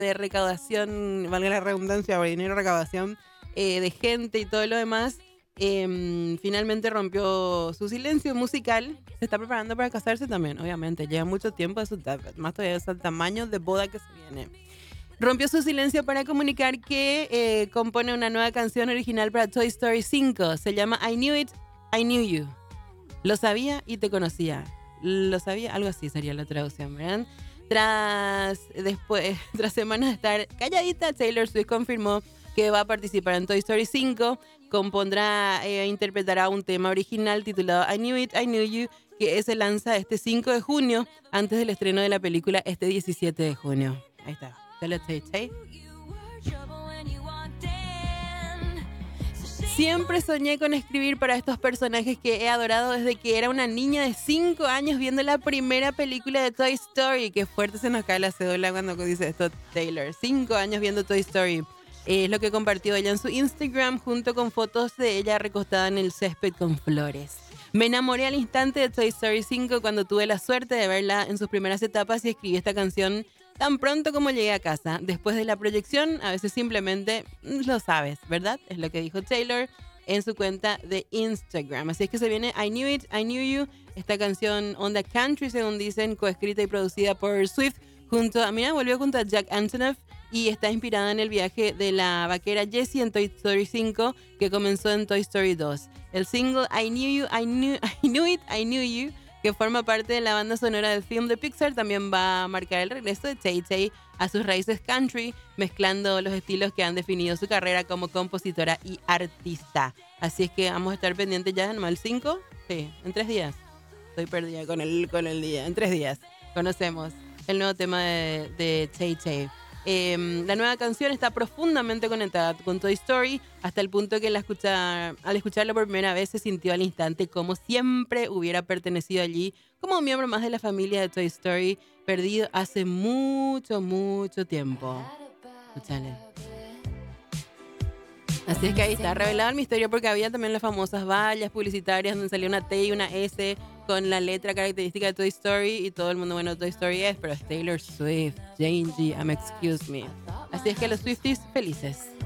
de recaudación, valga la redundancia, por dinero de recaudación de gente y todo lo demás, finalmente rompió su silencio musical. Se está preparando para casarse también, obviamente. Lleva mucho tiempo, más todavía es el tamaño de boda que se viene. Rompió su silencio para comunicar que compone una nueva canción original para Toy Story 5. Se llama I Knew It, I Knew You. Lo sabía y te conocía. Lo sabía, algo así sería la traducción, ¿verdad? Tras semanas de estar calladita, Taylor Swift confirmó que va a participar en Toy Story 5. Compondrá e interpretará un tema original titulado I Knew It, I Knew You, que se lanza este 5 de junio, antes del estreno de la película este 17 de junio. Ahí está. Tell it, Tay Tay. Siempre soñé con escribir para estos personajes que he adorado desde que era una niña de 5 años viendo la primera película de Toy Story. Qué fuerte se nos cae la cédula cuando dice esto Taylor. 5 años viendo Toy Story. Es lo que compartió ella en su Instagram junto con fotos de ella recostada en el césped con flores. Me enamoré al instante de Toy Story 5 cuando tuve la suerte de verla en sus primeras etapas y escribí esta canción tan pronto como llegué a casa. Después de la proyección, a veces simplemente lo sabes, ¿verdad? Es lo que dijo Taylor en su cuenta de Instagram. Así es que se viene I Knew It, I Knew You, esta canción onda country, según dicen, coescrita y producida por Swift volvió junto a Jack Antonoff y está inspirada en el viaje de la vaquera Jessie en Toy Story 5 que comenzó en Toy Story 2. El single I Knew You, I Knew It, I Knew You, que forma parte de la banda sonora del film de Pixar, también va a marcar el regreso de Tay Tay a sus raíces country, mezclando los estilos que han definido su carrera como compositora y artista. Así es que vamos a estar pendientes ya en el 5, sí, en 3 días. Estoy perdida con el día, en 3 días. Conocemos el nuevo tema de Tay Tay. La nueva canción está profundamente conectada con Toy Story hasta el punto que al escucharla por primera vez se sintió al instante como siempre hubiera pertenecido allí como un miembro más de la familia de Toy Story perdido hace mucho, mucho tiempo. Escúchale. Así es que ahí está revelado el misterio porque había también las famosas vallas publicitarias donde salía una T y una S con la letra característica de Toy Story y todo el mundo, bueno, Toy Story es, pero es Taylor Swift, Jane G, excuse me. Así es que los Swifties felices.